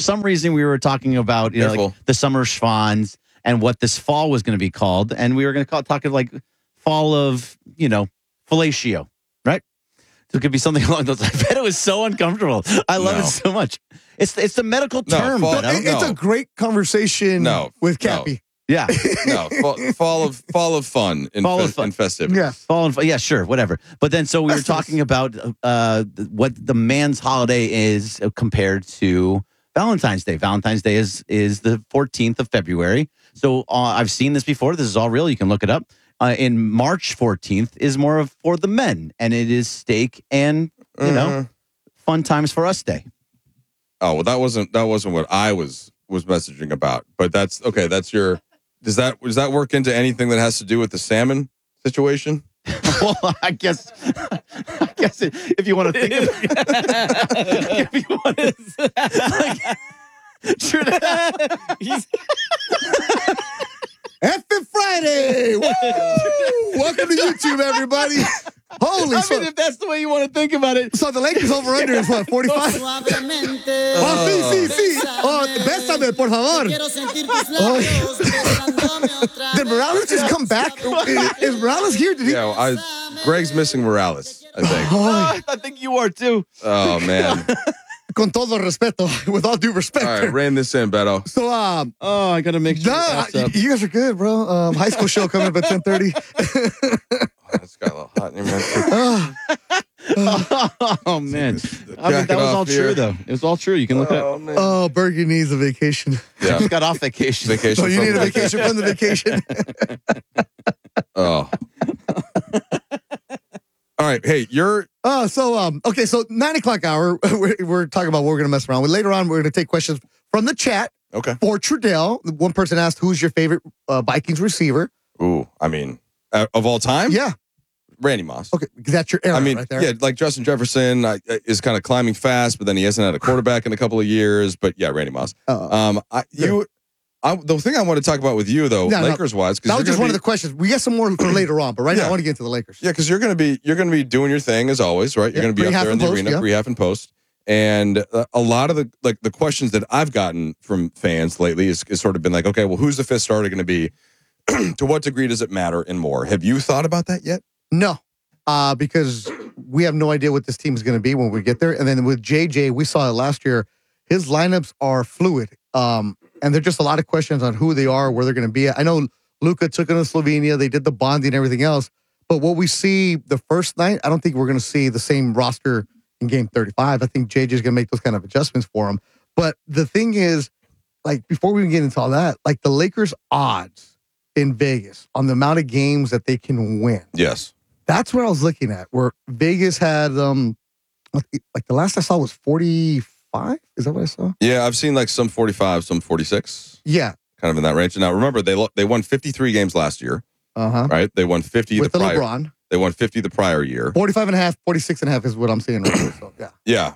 some reason we were talking about like the summer schwans and what this fall was going to be called, and we were going to talk of like fall of fellatio, right? So it could be something along those lines. I bet it was so uncomfortable. I love it so much. It's the medical term, but it's a great conversation with Cappy. Yeah. No, fall of fun and festive. Yeah. Fall and yeah, sure, whatever. But then so we were talking about what the man's holiday is compared to Valentine's Day. Valentine's Day is the 14th of February. So I've seen this before. This is all real. You can look it up. In March 14th is more of for the men, and it is steak and fun times for us day. Oh, well, that wasn't what I was messaging about. But that's okay. That's your. Does that work into anything that has to do with the salmon situation? Well, I guess if you want to think of it, if you want to, Happy Friday! Woo! Welcome to YouTube, everybody. Holy shit. If that's the way you want to think about it. So the Lakers over-under is what, 45? Sí. Bésame, por favor. Did Morales just come back? Is Morales here? Greg's missing Morales, I think. I think you are, too. Oh, man. Con todo respeto, with all due respect. All right, rein this in, Beto. So, I got to make sure. You guys are good, bro. High school show coming up at 10:30. It's got a little hot in your mouth. Oh, man. That was all true, though. It was all true. You can look at it. Oh, Bergie needs a vacation. Yeah. Just got off vacation. So you need a vacation from the vacation. Oh. All right. Hey, you're. Okay. So 9 o'clock hour, we're talking about what we're going to mess around with. Later on, we're going to take questions from the chat. Okay. For Trudell, one person asked, "Who's your favorite Vikings receiver?" Ooh, I mean, of all time? Yeah. Randy Moss. Okay, that's your era right there. Yeah, like Justin Jefferson is kind of climbing fast, but then he hasn't had a quarterback in a couple of years. But yeah, Randy Moss. The thing I want to talk about with you though, Lakers-wise, because that was just one of the questions. We got some more for later on, but right now I want to get into the Lakers. Yeah, because you're going to be doing your thing as always, right? You're going to be up there in the arena, pre-half and post. And a lot of the questions that I've gotten from fans lately is sort of been like, okay, well, who's the fifth starter going to be? To what degree does it matter, and more? Have you thought about that yet? No, because we have no idea what this team is going to be when we get there. And then with JJ, we saw it last year. His lineups are fluid, and there's just a lot of questions on who they are, where they're going to be. I know Luka took him to Slovenia. They did the bonding and everything else. But what we see the first night, I don't think we're going to see the same roster in game 35. I think JJ is going to make those kind of adjustments for him. But the thing is, like, before we even get into all that, like the Lakers' odds in Vegas on the amount of games that they can win. Yes. That's what I was looking at, where Vegas had, like the last I saw was 45. Is that what I saw? Yeah, I've seen like some 45, some 46. Yeah. Kind of in that range. And now remember, they won 53 games last year. Right? They won 50 with the prior. LeBron. They won 50 the prior year. 45 and a half, 46 and a half is what I'm seeing right now. So, yeah.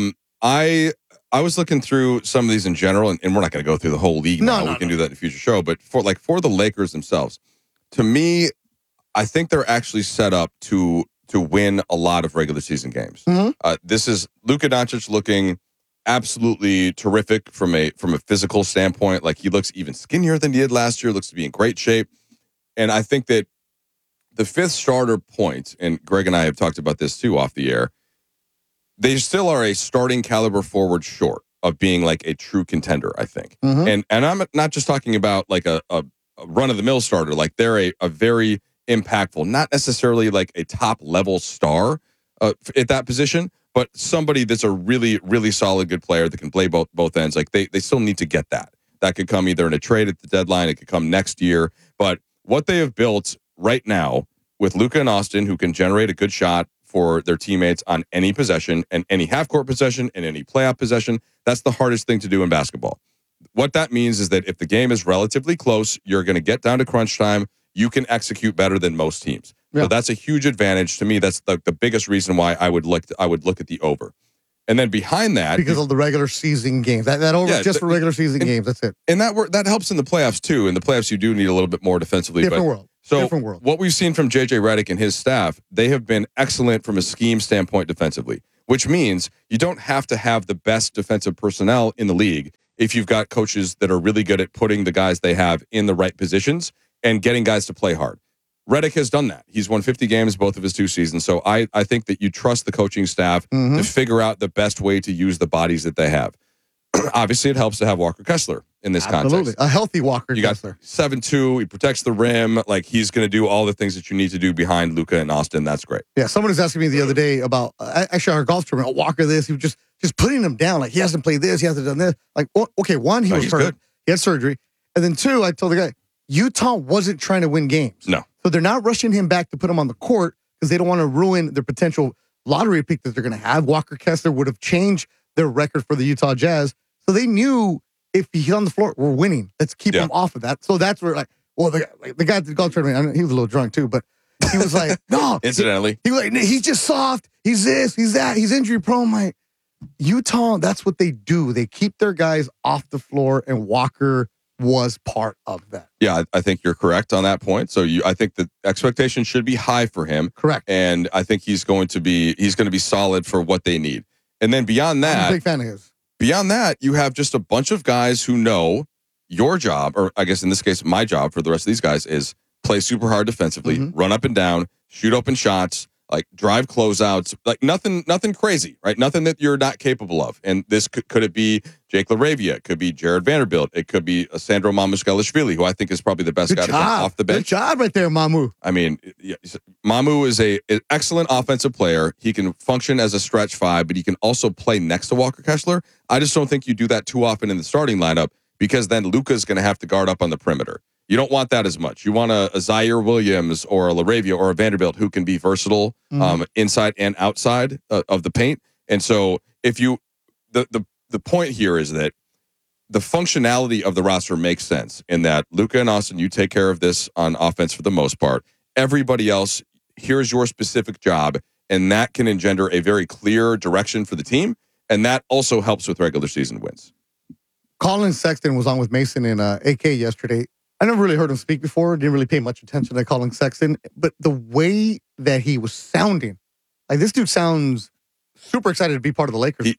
Yeah. I was looking through some of these in general, and we're not going to go through the whole league now. We can do that in a future show. But for the Lakers themselves, to me, I think they're actually set up to win a lot of regular season games. Mm-hmm. This is Luka Doncic looking absolutely terrific from a physical standpoint. Like, he looks even skinnier than he did last year. Looks to be in great shape. And I think that the fifth starter point, and Greg and I have talked about this too off the air, they still are a starting caliber forward short of being like a true contender, I think. Mm-hmm. And I'm not just talking about like a run-of-the-mill starter. Like, they're a very impactful, not necessarily like a top-level star at that position, but somebody that's a really, really solid good player that can play both ends. Like, they still need to get that. That could come either in a trade at the deadline. It could come next year. But what they have built right now with Luka and Austin, who can generate a good shot for their teammates on any possession and any half-court possession and any playoff possession, that's the hardest thing to do in basketball. What that means is that if the game is relatively close, you're going to get down to crunch time, you can execute better than most teams. Yeah. So that's a huge advantage to me. That's the biggest reason why I would look at the over. And then behind that, because of the regular season games, that over just for regular season games. That's it. And that helps in the playoffs too. In the playoffs, you do need a little bit more defensively. Different world. What we've seen from JJ Redick and his staff, they have been excellent from a scheme standpoint defensively, which means you don't have to have the best defensive personnel in the league. if you've got coaches that are really good at putting the guys they have in the right positions and getting guys to play hard. Redick has done that. He's won 50 games both of his 2 seasons. So I think that you trust the coaching staff to figure out the best way to use the bodies that they have. Obviously, it helps to have Walker Kessler in this Absolutely. context. A healthy Walker You Kessler. got 7'2", he protects the rim. Like, he's going to do all the things that you need to do behind Luka and Austin. That's great. Yeah, someone was asking me the other day about actually our golf tournament. Walker, this he was just putting him down. Like, he hasn't played this, he hasn't done this. Like, well, okay, one, he was he's hurt, good. he had surgery, and then 2, I told the guy, Utah wasn't trying to win games. No. So they're not rushing him back to put him on the court because they don't want to ruin their potential lottery pick that they're going to have. Walker Kessler would have changed their record for the Utah Jazz. So they knew if he's on the floor, we're winning. Let's keep him off of that. So that's where, like, well, the guy at the golf tournament, I mean, he was a little drunk too, but he was like, no. Incidentally. He was like, he's just soft. He's this, he's that. He's injury prone. Like, Utah, that's what they do. They keep their guys off the floor, and Walker was part of that. Yeah, I think you're correct on that point. So I think the expectation should be high for him. Correct. And I think he's going to be solid for what they need. And then beyond that, I'm a big fan of his. Beyond that, you have just a bunch of guys who know your job, or I guess in this case, my job for the rest of these guys is play super hard defensively, run up and down, shoot open shots, like drive closeouts, like nothing crazy, right? Nothing that you're not capable of. And this could it be Jake LaRavia? It could be Jared Vanderbilt. It could be Sandro Mamukelashvili, who I think is probably the best guy to come off the bench. Good job right there, Mamu. I mean, Mamu is an excellent offensive player. He can function as a stretch 5, but he can also play next to Walker Kessler. I just don't think you do that too often in the starting lineup because then Luka's going to have to guard up on the perimeter. You don't want that as much. You want a Zaire Williams or a LaRavia or a Vanderbilt who can be versatile inside and outside of the paint. And so if you the point here is that the functionality of the roster makes sense in that Luka and Austin, you take care of this on offense for the most part. Everybody else, here's your specific job, and that can engender a very clear direction for the team, and that also helps with regular season wins. Colin Sexton was on with Mason and AK yesterday. I never really heard him speak before. Didn't really pay much attention to Colin Sexton. But the way that he was sounding, like this dude sounds super excited to be part of the Lakers.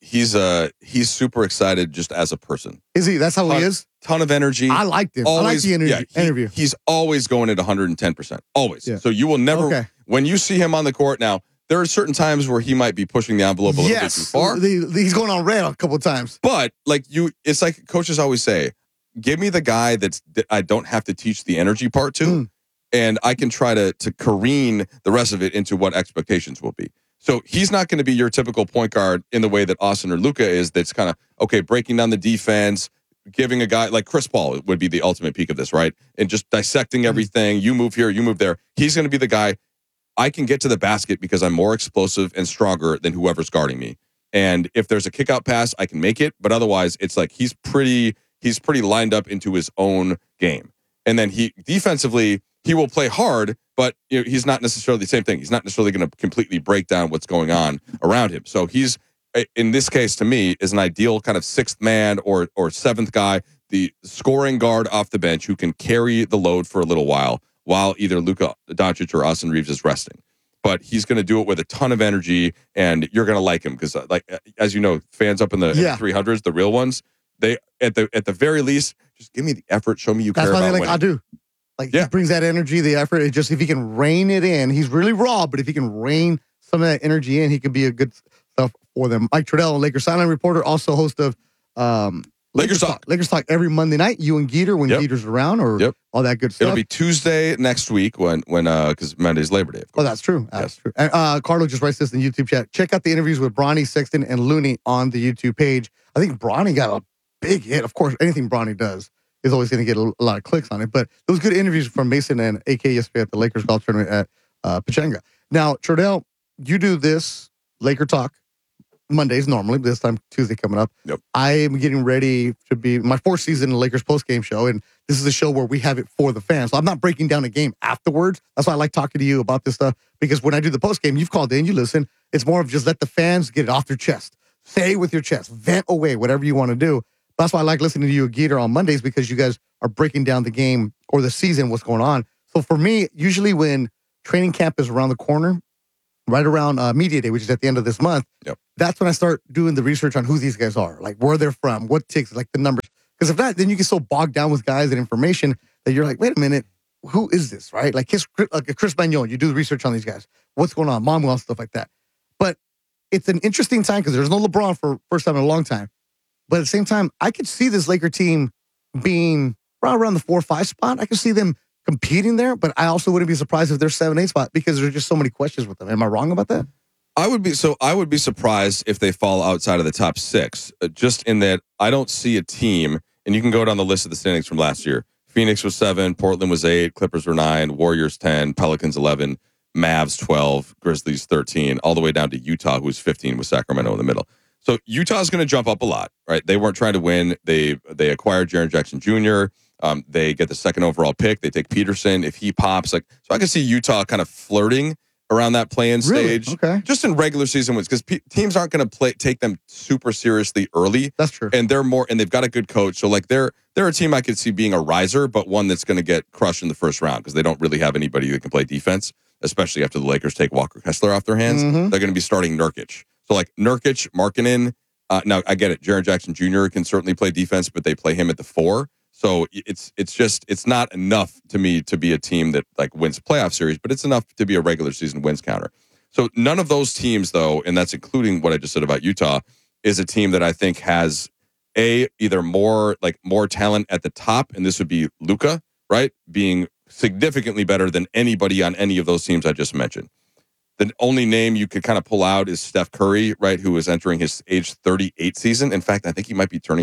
He's super excited just as a person. Is he? That's how he is? Ton of energy. I liked him. Always, I like the interview. He's always going at 110%. Always. Yeah. So you will never, when you see him on the court now, there are certain times where he might be pushing the envelope a little bit too far. He's going on red a couple of times. But it's like coaches always say, give me the guy that I don't have to teach the energy part to, and I can try to careen the rest of it into what expectations will be. So he's not going to be your typical point guard in the way that Austin or Luka is. That's kind of, breaking down the defense, giving a guy like Chris Paul would be the ultimate peak of this, right? And just dissecting everything. You move here, you move there. He's going to be the guy. I can get to the basket because I'm more explosive and stronger than whoever's guarding me. And if there's a kick out pass, I can make it. But otherwise, it's like he's pretty lined up into his own game. And then he defensively, he will play hard, but he's not necessarily the same thing. He's not necessarily going to completely break down what's going on around him. So he's, in this case, to me, is an ideal kind of sixth man or seventh guy, the scoring guard off the bench who can carry the load for a little while either Luka Doncic or Austin Reeves is resting. But he's going to do it with a ton of energy, and you're going to like him because, as you know, fans up in the 300s, the real ones, they at the very least just give me the effort, show me you care about winning. That's why they like Adu. He brings that energy, the effort. It just if he can rein it in, he's really raw, but if he can rein some of that energy in, he could be a good stuff for them. Mike Trudell, Lakers sideline reporter, also host of Lakers Talk. Lakers Talk every Monday night. You and Geeter when Geeter's around, or all that good stuff. It'll be Tuesday next week when because Monday's Labor Day. Of course. Oh, that's true. That's true. And Carlo just writes this in the YouTube chat. Check out the interviews with Bronny, Sexton, and Looney on the YouTube page. I think Bronny got a big hit. Of course, anything Bronny does is always going to get a lot of clicks on it. But those good interviews from Mason and AK yesterday at the Lakers golf tournament at Pechanga. Now, Trudell, you do this Laker Talk Mondays normally, but this time Tuesday coming up. Yep. I am getting ready to be my fourth season in the Lakers post-game show, and this is a show where we have it for the fans. So I'm not breaking down a game afterwards. That's why I like talking to you about this stuff, because when I do the post-game, you've called in, you listen. It's more of just let the fans get it off their chest. Say it with your chest. Vent away, whatever you want to do. That's why I like listening to you, Geeter, on Mondays, because you guys are breaking down the game or the season, what's going on. So for me, usually when training camp is around the corner, right around media day, which is at the end of this month. Yep. That's when I start doing the research on who these guys are, like where they're from, what ticks, like the numbers. Because if not, then you get so bogged down with guys and information that you're like, wait a minute, who is this, right? Like Chris Magnon, you do the research on these guys. What's going on? Manuel, stuff like that. But it's an interesting time because there's no LeBron for first time in a long time. But at the same time, I could see this Laker team being around the 4 or 5 spot. I could see them competing there, but I also wouldn't be surprised if they're 7, 8 spot because there's just so many questions with them. Am I wrong about that? I would be surprised if they fall outside of the top 6, just in that I don't see a team, and you can go down the list of the standings from last year. Phoenix was 7, Portland was 8, Clippers were 9, Warriors 10, Pelicans 11, Mavs 12, Grizzlies 13, all the way down to Utah, who's 15 with Sacramento in the middle. So Utah's going to jump up a lot, right? They weren't trying to win. They acquired Jaren Jackson Jr. They get the 2nd overall pick. They take Peterson. If he pops, so I can see Utah kind of flirting around that play-in stage, Okay. just in regular season wins, because teams aren't going to take them super seriously early. That's true. And they've got a good coach. So like they're a team I could see being a riser, but one that's going to get crushed in the first round because they don't really have anybody that can play defense, especially after the Lakers take Walker Kessler off their hands. Mm-hmm. They're going to be starting Nurkic. So like Nurkic, Markkanen. Now I get it. Jaren Jackson Jr. can certainly play defense, but they play him at the 4. So it's not enough to me to be a team that like wins playoff series, but it's enough to be a regular season wins counter. So none of those teams, though, and that's including what I just said about Utah, is a team that I think has either more talent at the top, and this would be Luka, right, being significantly better than anybody on any of those teams I just mentioned. The only name you could kind of pull out is Steph Curry, right, who is entering his age 38 season. In fact, I think he might be turning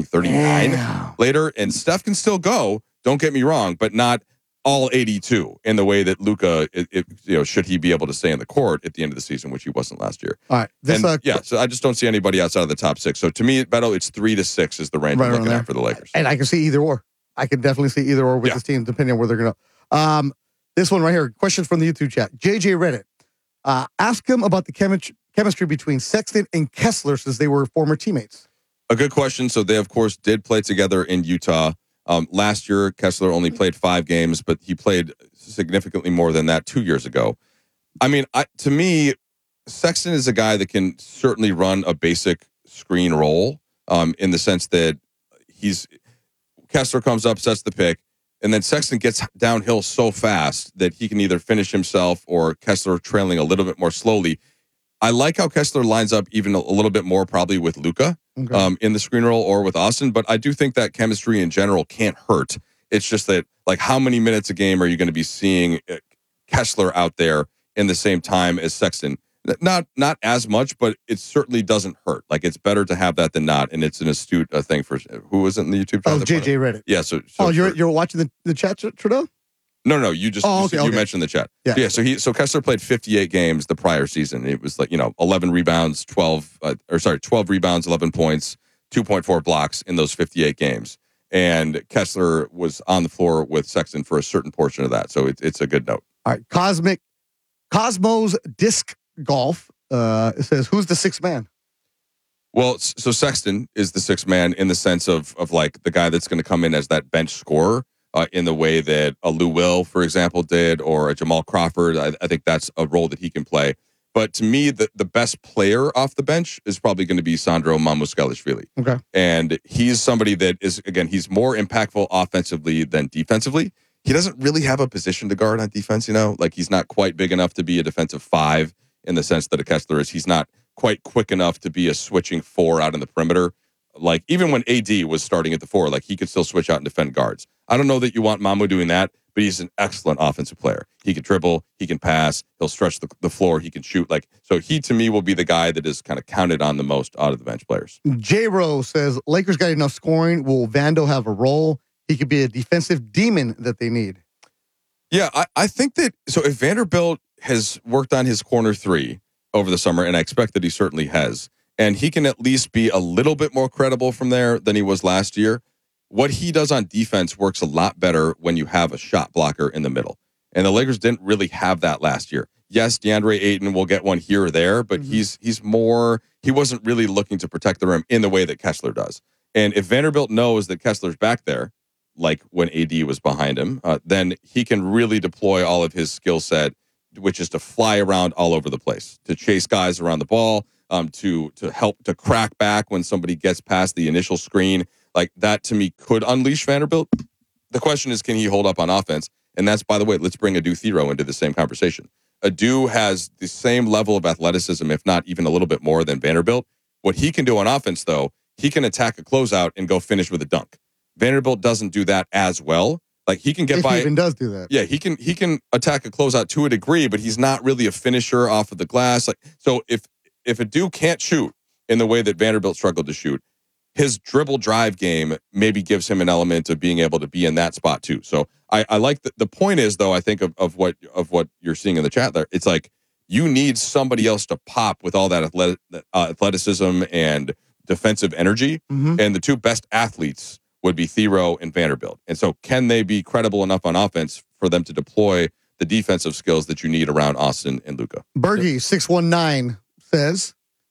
39 later. And Steph can still go, don't get me wrong, but not all 82 in the way that Luka, should he be able to stay in the court at the end of the season, which he wasn't last year. All right. So I just don't see anybody outside of the top 6. So to me, Beto, it's 3 to 6 is the range I'm looking at for the Lakers. And I can see either or. I can definitely see either or with this team, depending on where they're going to. This one right here, question from the YouTube chat. JJ Reddit. Ask him about the chemistry between Sexton and Kessler since they were former teammates. A good question. So they, of course, did play together in Utah. Last year, Kessler only played 5 games, but he played significantly more than that 2 years ago. I mean, to me, Sexton is a guy that can certainly run a basic screen role in the sense that Kessler comes up, sets the pick, and then Sexton gets downhill so fast that he can either finish himself or Kessler trailing a little bit more slowly. I like how Kessler lines up even a little bit more probably with Luka in the screen role or with Austin, but I do think that chemistry in general can't hurt. It's just that, like, how many minutes a game are you going to be seeing Kessler out there in the same time as Sexton? Not as much, but it certainly doesn't hurt. Like, it's better to have that than not, and it's an astute thing for who was it in the YouTube channel? Oh, JJ Reddit. Yeah. So you're watching the chat, Trudeau? No. You just you mentioned the chat. Yeah. So Kessler played 58 games the prior season. It was 11 rebounds, 12 rebounds, 11 points, 2.4 blocks in those 58 games. And Kessler was on the floor with Sexton for a certain portion of that. So it's a good note. All right. Cosmos Disc Golf. It says, who's the 6th man? Well, so Sexton is the 6th man in the sense of like the guy that's going to come in as that bench scorer in the way that a Lou Will, for example, did, or a Jamal Crawford. I think that's a role that he can play. But to me, the best player off the bench is probably going to be Sandro Mamukelashvili. Okay. And he's somebody that is, again, he's more impactful offensively than defensively. He doesn't really have a position to guard on defense, like he's not quite big enough to be a defensive 5 in the sense that a Kessler is. He's not quite quick enough to be a switching 4 out in the perimeter. Like, even when AD was starting at the 4, like, he could still switch out and defend guards. I don't know that you want Mamu doing that, but he's an excellent offensive player. He can dribble, he can pass, he'll stretch the floor, he can shoot. So he, to me, will be the guy that is kind of counted on the most out of the bench players. J-Ro says, Lakers got enough scoring. Will Vando have a role? He could be a defensive demon that they need. Yeah, I think that, so if Vanderbilt has worked on his corner 3 over the summer, and I expect that he certainly has, and he can at least be a little bit more credible from there than he was last year, what he does on defense works a lot better when you have a shot blocker in the middle. And the Lakers didn't really have that last year. Yes, DeAndre Ayton will get one here or there, but he wasn't really looking to protect the rim in the way that Kessler does. And if Vanderbilt knows that Kessler's back there, like when AD was behind him, then he can really deploy all of his skill set which is to fly around all over the place, to chase guys around the ball, to help to crack back when somebody gets past the initial screen. Like that to me could unleash Vanderbilt. The question is, can he hold up on offense? And that's, by the way, let's bring Adu Thiro into the same conversation. Adu has the same level of athleticism, if not even a little bit more than Vanderbilt. What he can do on offense, though, he can attack a closeout and go finish with a dunk. Vanderbilt doesn't do that as well. Like he can get by. He even does do that. Yeah, he can attack a closeout to a degree, but he's not really a finisher off of the glass. Like so, if Adu can't shoot in the way that Vanderbilt struggled to shoot, his dribble drive game maybe gives him an element of being able to be in that spot too. So I like the point is though, I think of what you're seeing in the chat there. It's like you need somebody else to pop with all that athleticism and defensive energy. Mm-hmm. And the two best athletes would be Thiro and Vanderbilt. And so can they be credible enough on offense for them to deploy the defensive skills that you need around Austin and Luka? Bergie 619 says.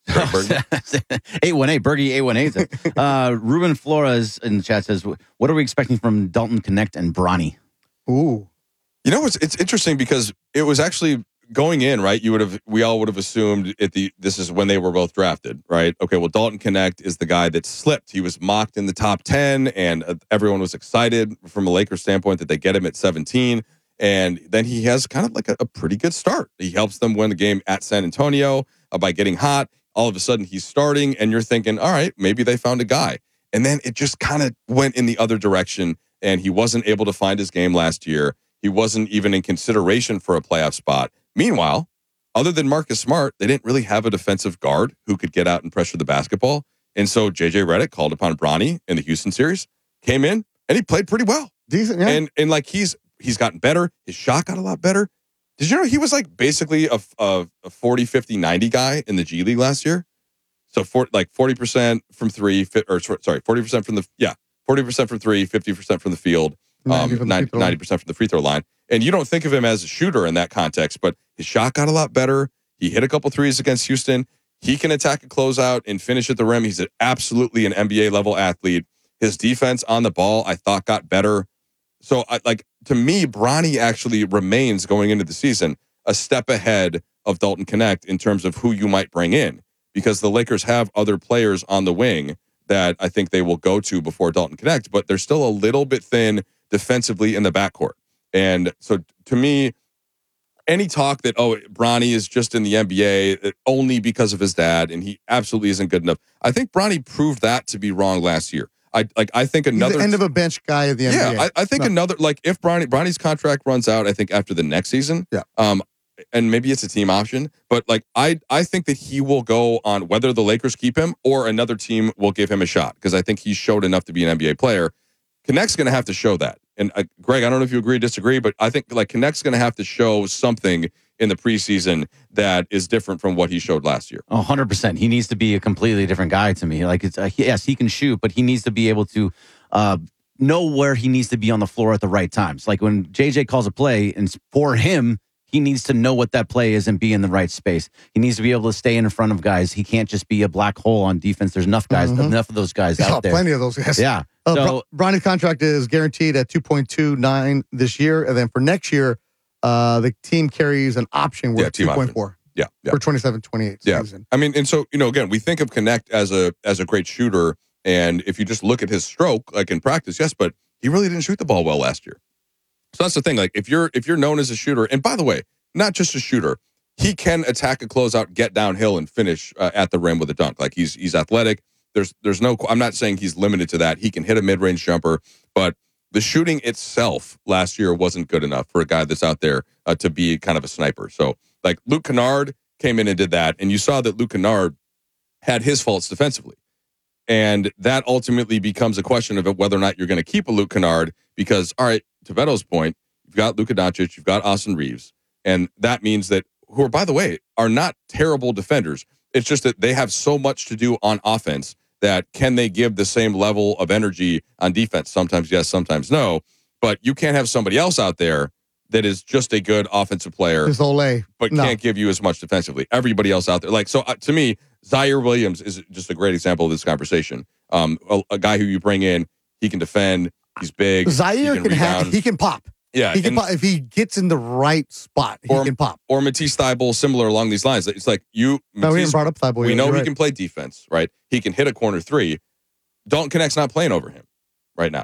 818 Bergie 818. Ruben Flores in the chat says, "What are we expecting from Dalton Connect and Bronny?" Ooh, you know, it's interesting because it was actually going in right. We all would have assumed this is when they were both drafted, right? Okay, well, Dalton Connect is the guy that slipped. He was mocked in the top 10, and everyone was excited from a Lakers standpoint that they get him at 17. And then he has kind of like a pretty good start. He helps them win the game at San Antonio by getting hot. All of a sudden he's starting and you're thinking, all right, maybe they found a guy. And then it just kind of went in the other direction and he wasn't able to find his game last year. He wasn't even in consideration for a playoff spot. Meanwhile, other than Marcus Smart, they didn't really have a defensive guard who could get out and pressure the basketball. And so JJ Redick called upon Bronny in the Houston series, came in and he played pretty well. Decent, yeah. And like he's gotten better. His shot got a lot better. Did you know he was like basically a 40, 50, 90 guy in the G League last year? So 40% from three, 40% from 40% from three, 50% from the field, 90% from the free throw line. And you don't think of him as a shooter in that context, but his shot got a lot better. He hit a couple threes against Houston. He can attack a closeout and finish at the rim. He's absolutely an NBA level athlete. His defense on the ball, I thought, got better. So, to me, Bronny actually remains going into the season a step ahead of Dalton Connect in terms of who you might bring in, because the Lakers have other players on the wing that I think they will go to before Dalton Connect, but they're still a little bit thin defensively in the backcourt. And so, to me, any talk that, Bronny is just in the NBA only because of his dad and he absolutely isn't good enough, I think Bronny proved that to be wrong last year. I think another he's the end of a bench guy of the NBA. Yeah, I think another, like if Bronny's contract runs out, I think after the next season, and maybe it's a team option, but like I think that he will go on whether the Lakers keep him or another team will give him a shot because I think he showed enough to be an NBA player. Connect's going to have to show that. And Greg, I don't know if you agree or disagree, but I think like Connect's going to have to show something in the preseason that is different from what he showed last year. 100%. He needs to be a completely different guy to me. Like, it's yes, he can shoot, but he needs to be able to know where he needs to be on the floor at the right times. Like when JJ calls a play, and for him, he needs to know what that play is and be in the right space. He needs to be able to stay in front of guys. He can't just be a black hole on defense. There's enough guys, enough of those guys out there. Plenty of those guys. Yeah. So Bronny's contract is guaranteed at 2.29 this year, and then for next year, the team carries an option worth 2.4. Yeah. For 27-28 season. I mean, and so, again, we think of Connect as a great shooter, and if you just look at his stroke, like in practice, yes, but he really didn't shoot the ball well last year. So that's the thing. Like if you're known as a shooter, and by the way, not just a shooter, he can attack a closeout, get downhill, and finish at the rim with a dunk. Like he's athletic. There's no. I'm not saying he's limited to that. He can hit a mid-range jumper, but the shooting itself last year wasn't good enough for a guy that's out there to be kind of a sniper. So like Luke Kennard came in and did that, and you saw that Luke Kennard had his faults defensively. And that ultimately becomes a question of whether or not you're going to keep a Luke Kennard because, all right, to Beto's point, you've got Luka Doncic, you've got Austin Reeves, and that means that, who are, by the way, are not terrible defenders. It's just that they have so much to do on offense that can they give the same level of energy on defense? Sometimes yes, sometimes no. But you can't have somebody else out there that is just a good offensive player, but can't give you as much defensively. Everybody else out there, like, so to me, Zaire Williams is just a great example of this conversation. A guy who you bring in, he can defend, he's big, Zaire he can pop. Yeah, He can and- pop, if he gets in the right spot, he can pop. Or Matisse Thybulle, similar along these lines. It's like No, we Matisse, haven't brought up Thibault we yet. know You're he right. can play defense, right? He can hit a corner three. Dalton Connect's not playing over him right now.